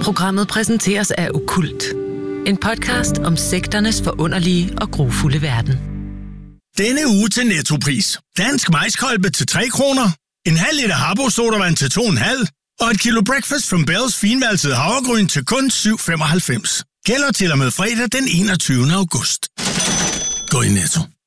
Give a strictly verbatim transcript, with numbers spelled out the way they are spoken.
Programmet præsenteres af Okkult. En podcast om sekternes forunderlige og grufulde verden. Denne uge til Nettopris. Dansk majskolbe til tre kroner. En halv liter Habbo sodavand til to komma fem. Og et kilo Breakfast from Bells finvalset havregryn til kun syv komma femoghalvfems. Gælder til og med fredag den enogtyvende august. Gå i Netto.